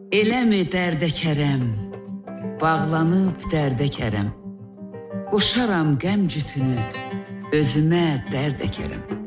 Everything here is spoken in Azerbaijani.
Eləmi dərdə kərəm, bağlanıb dərdə kərəm. Qoşaram qəm cütünü, özümə dərd əkərəm.